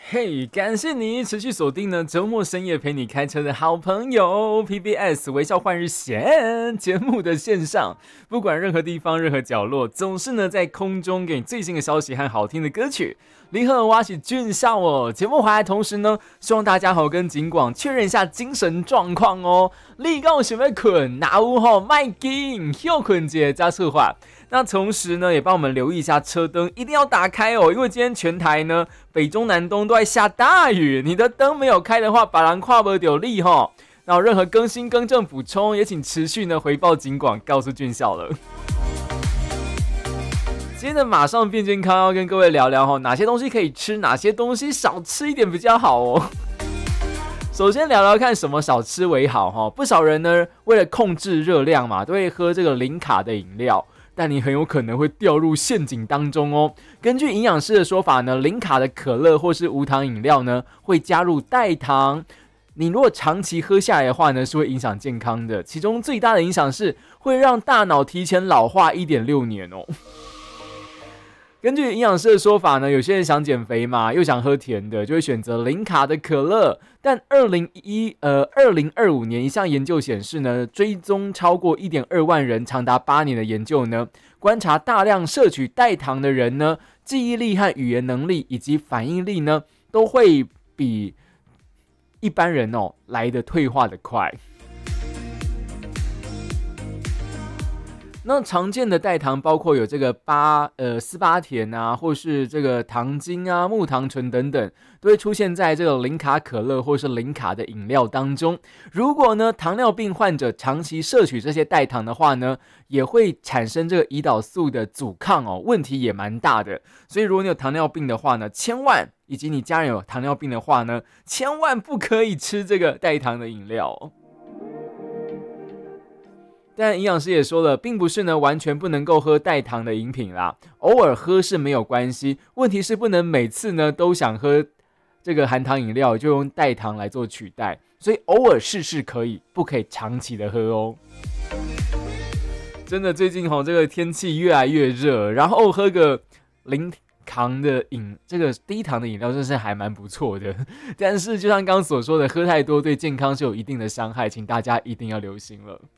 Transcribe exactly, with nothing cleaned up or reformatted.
嘿、hey, 感谢你持续锁定呢周末深夜陪你开车的好朋友 P B S 微笑换日线节目的线上，不管任何地方任何角落，总是呢在空中给你最新的消息和好听的歌曲。你好，我是俊孝哦。节目回来同时呢，希望大家好跟警广确认一下精神状况哦。你讲想要困，哪有吼卖紧，休困节加策划。那同时呢，也帮我们留意一下车灯一定要打开哦，因为今天全台呢北中南东都在下大雨，你的灯没有开的话，把人看不到你吼。然后任何更新更正补充，也请持续呢回报警广，告诉俊孝了。今天的马上变健康要跟各位聊聊吼，哪些东西可以吃，哪些东西少吃一点比较好哦。首先聊聊看什么少吃为好哈，不少人呢为了控制热量嘛，都会喝这个零卡的饮料，但你很有可能会掉入陷阱当中哦。根据营养师的说法呢，零卡的可乐或是无糖饮料呢会加入代糖，你如果长期喝下来的话呢，是会影响健康的。其中最大的影响是会让大脑提前老化 一点六年哦。根据营养师的说法呢，有些人想减肥嘛，又想喝甜的，就会选择零卡的可乐。但二零二五年一项研究显示呢，追踪超过 一点二万人长达八年的研究呢，观察大量摄取代糖的人呢，记忆力和语言能力以及反应力呢，都会比一般人哦来的退化的快。那常见的代糖包括有这个巴呃斯巴甜啊，或是这个糖精啊、木糖醇等等，都会出现在这个零卡可乐或是零卡的饮料当中。如果呢糖尿病患者长期摄取这些代糖的话呢，也会产生这个胰岛素的阻抗哦，问题也蛮大的。所以如果你有糖尿病的话呢，千万以及你家人有糖尿病的话呢，千万不可以吃这个代糖的饮料哦。但营养师也说了，并不是呢完全不能够喝代糖的饮品啦，偶尔喝是没有关系，问题是不能每次呢都想喝这个含糖饮料就用代糖来做取代，所以偶尔试试可以，不可以长期的喝哦。真的最近吼这个天气越来越热，然后喝个零糖的饮这个低糖的饮料真是还蛮不错的，但是就像刚刚所说的，喝太多对健康是有一定的伤害，请大家一定要留心了。